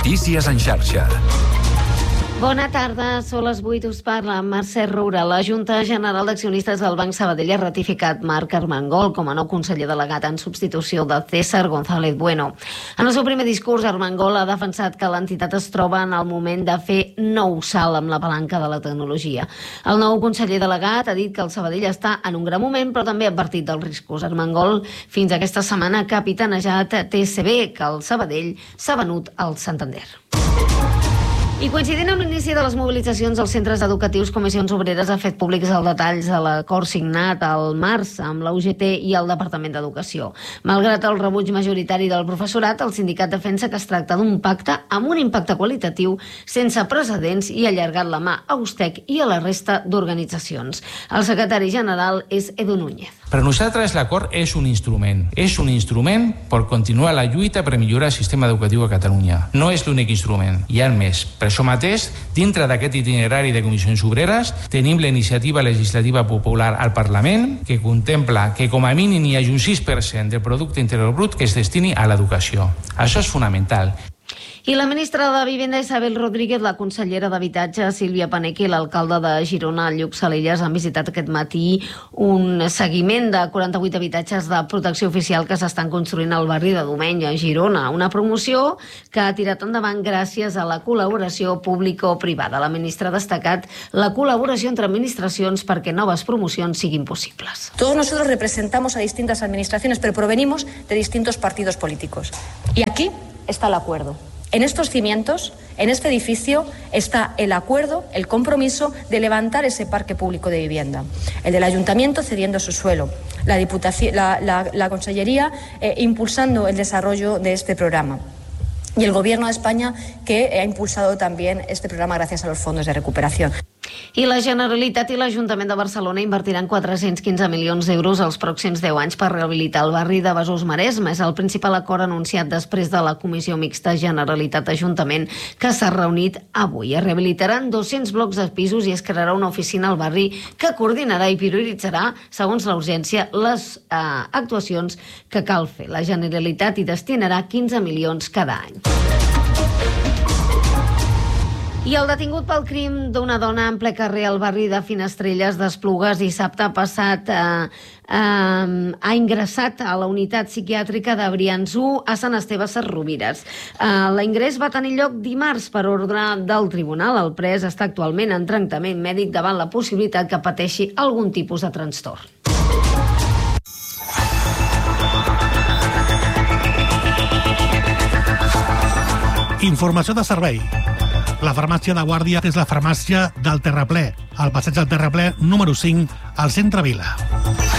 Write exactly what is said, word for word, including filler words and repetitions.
Notícies en xarxa. Bona tarda, són les vuit, us parla Mercè Roura. La Junta General d'Accionistes del Banc Sabadell ha ratificat Marc Armengol com a nou conseller delegat en substitució de César González Bueno. En el seu primer discurs, Armengol ha defensat que l'entitat es troba en el moment de fer nou salt amb la palanca de la tecnologia. El nou conseller delegat ha dit que el Sabadell està en un gran moment, però també ha advertit dels riscos. Armengol fins aquesta setmana ha capitanejat T S B, que el Sabadell s'ha venut al Santander. I coincidint amb l'inici de les mobilitzacions als centres educatius, Comissions Obreres ha fet públics els detalls de l'acord signat al març amb la U G T i el Departament d'Educació. Malgrat el rebuig majoritari del professorat, el sindicat defensa que es tracta d'un pacte amb un impacte qualitatiu sense precedents i ha allargat la mà a USTEC i a la resta d'organitzacions. El secretari general és Edu Núñez. Per nosaltres l'acord és un instrument. És un instrument per continuar la lluita per millorar el sistema educatiu a Catalunya. No és l'únic instrument, hi ha més. Per això mateix, dintre d'aquest itinerari de comissions obreres, tenim la iniciativa legislativa popular al Parlament que contempla que com a mínim hi hagi un sis per cent del producte interior brut que es destini a l'educació. Això és fonamental. I la ministra de Vivenda, Isabel Rodríguez, la consellera d'Habitatge, Sílvia Paneque, i l'alcalde de Girona, Lluc Salelles, han visitat aquest matí un seguiment de quaranta-vuit habitatges de protecció oficial que s'estan construint al barri de Domeny, a Girona. Una promoció que ha tirat endavant gràcies a la col·laboració público-privada. La ministra ha destacat la col·laboració entre administracions perquè noves promocions siguin possibles. Todos nosotros representamos a distintas administraciones, pero provenimos de distintos partidos políticos. Y aquí está el acuerdo. En estos cimientos, en este edificio, está el acuerdo, el compromiso de levantar ese parque público de vivienda. El del Ayuntamiento cediendo su suelo, la, Diputación, la, la, la Consellería eh, impulsando el desarrollo de este programa. Y el Gobierno de España, que ha impulsado también este programa gracias a los fondos de recuperación. I la Generalitat i l'Ajuntament de Barcelona invertiran quatre-cents quinze milions d'euros els pròxims deu anys per rehabilitar el barri de Besòs Maresme. És el principal acord anunciat després de la Comissió Mixta Generalitat-Ajuntament que s'ha reunit avui. Es rehabilitaran dos-cents blocs de pisos i es crearà una oficina al barri que coordinarà i prioritzarà, segons la urgència, les eh, actuacions que cal fer. La Generalitat hi destinarà quinze milions cada any. I el detingut pel crim d'una dona en ple carrer al barri de Finestrelles d'Esplugues dissabte passat eh, eh, ha ingressat a la unitat psiquiàtrica de Brians u a Sant Esteve Sesrovires. Eh, L'ingrés va tenir lloc dimarts per ordre del tribunal. El pres està actualment en tractament mèdic davant la possibilitat que pateixi algun tipus de trastorn. Informació de servei. La farmàcia de Guàrdia és la farmàcia del Terraplè, al passeig del Terraplè número cinc, al centre Vila.